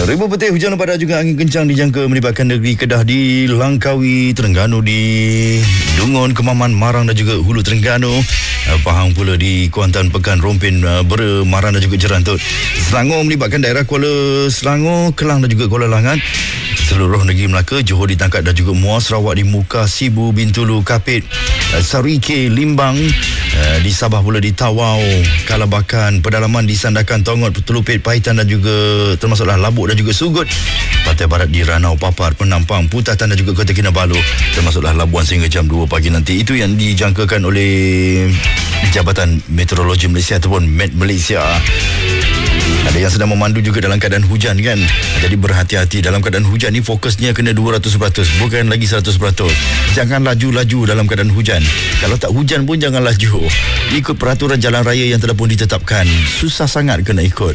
Ribuan petir, hujan lebat dan juga angin kencang dijangka melibatkan negeri Kedah di Langkawi, Terengganu di Dungun, Kemaman, Marang dan juga Hulu Terengganu. Pahang pula di Kuantan, Pekan, Rompin, Bera, Maran dan juga Jerantut. Selangor melibatkan daerah Kuala Selangor, Kelang dan juga Kuala Langat. Seluruh negeri Melaka, Johor ditangkap dan juga Muar, Sarawak di Muka, Sibu, Bintulu, Kapit, Sarike, Limbang. Di Sabah pula di Tawau, Kalabakan, Pedalaman di Sandakan, Tongot, Telupit, Pahitan dan juga termasuklah Labuk dan juga Sugut. Pantai Barat di Ranau, Papar, Penampang, Putatan dan juga Kota Kinabalu, termasuklah Labuan sehingga jam 2 pagi nanti. Itu yang dijangkakan oleh Jabatan Meteorologi Malaysia ataupun Met Malaysia. Ada yang sedang memandu juga dalam keadaan hujan kan. Jadi berhati-hati dalam keadaan hujan ni, fokusnya kena 200%, bukan lagi 100%. Jangan laju-laju dalam keadaan hujan. Kalau tak hujan pun jangan laju. Ikut peraturan jalan raya yang telah pun ditetapkan. Susah sangat kena ikut.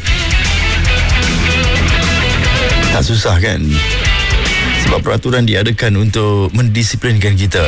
Tak susah kan? Sebab peraturan diadakan untuk mendisiplinkan kita.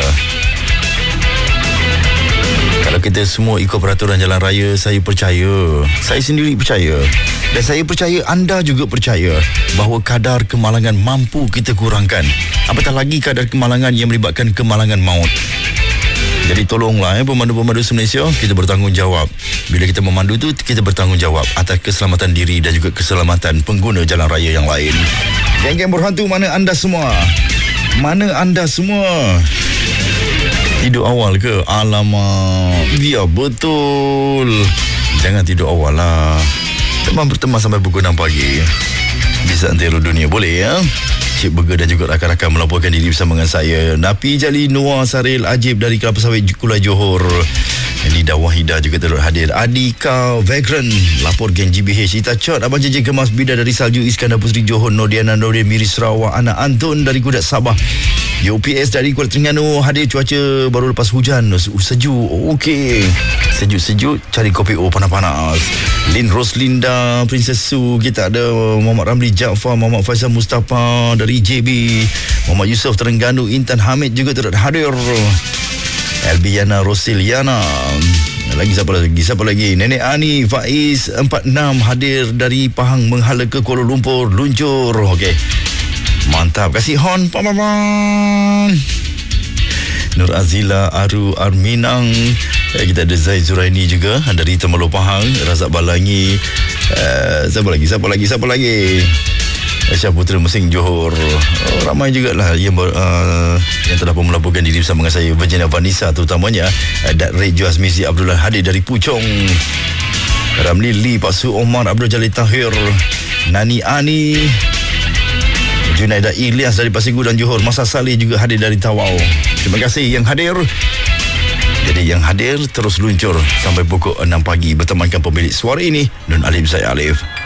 Kalau kita semua ikut peraturan jalan raya, saya percaya, saya sendiri percaya, dan saya percaya anda juga percaya bahawa kadar kemalangan mampu kita kurangkan. Apatah lagi kadar kemalangan yang melibatkan kemalangan maut. Jadi tolonglah pemandu-pemandu Malaysia, kita bertanggungjawab. Bila kita memandu tu, kita bertanggungjawab atas keselamatan diri dan juga keselamatan pengguna jalan raya yang lain. Geng-geng berhantu, mana anda semua? Mana anda semua? Tidur awal ke? Alamak, biar betul. Jangan tidur awal lah. Teman berteman sampai pukul 6 pagi. Bisa antero dunia, boleh ya? Cik Burger dan juga rakan-rakan melaporkan diri bersama dengan saya, Napi Jali, Noah, Saril, Ajib dari Kelapa Sawit, Kulai Johor. Nida Wahidah juga turut hadir. Adika Vagrant, lapor geng GBH. Ita Chot, Abang JJ Kemas, Bida dari Salju, Iskandar Putri Johor, Nordiana Nordin, Miri Sarawak, Anak Antun dari Kudat Sabah, UPS dari Kuala Terengganu. Hadir cuaca baru lepas hujan, sejuk. Okey, sejuk-sejuk, cari kopi panas-panas. Lin Roslinda, Princess Su. Kita ada Muhammad Ramli Jaafar, Muhammad Faisal Mustafa dari JB, Muhammad Yusof Terengganu, Intan Hamid juga turut hadir. Elbiana Rosiliana. Siapa lagi? Nenek Ani Faiz 46 hadir dari Pahang menghala ke Kuala Lumpur, luncur. Okey, mantap. Kasih hon. Nur Azila, Aru Arminang. Kita ada Zaid Zuraini juga dari Temerloh Pahang, Razak Balangi. Siapa lagi? Aisyah Putra Mesing Johor. Ramai jugalah yang telah pun melaporkan diri bersama dengan saya. Virginia Vanessa terutamanya. Dat Ray Juaz Mizi Abdullah hadir dari Puchong. Ramli Lee, Pak Su Omar, Abdul Jalil Tahir, Nani Ani, Junaida Ilyas dari Pasir Gudang Johor, Masa Saleh juga hadir dari Tawau. Terima kasih yang hadir. Jadi yang hadir terus luncur sampai pukul 6 pagi bertemankan pemilik suara ini, Nun Alim saya Alif.